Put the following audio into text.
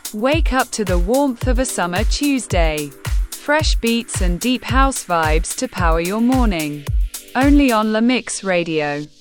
Wake up to the warmth of a summer Tuesday. Fresh beats and deep house vibes to power your morning. Only on La Mix Radio.